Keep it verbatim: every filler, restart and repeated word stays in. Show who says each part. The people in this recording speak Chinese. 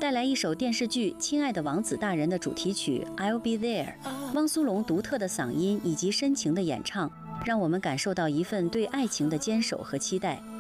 Speaker 1: 带来一首电视剧《亲爱的王子大人》的主题曲《I'll Be There》。汪苏泷独特的嗓音以及深情的演唱，让我们感受到一份对爱情的坚守和期待。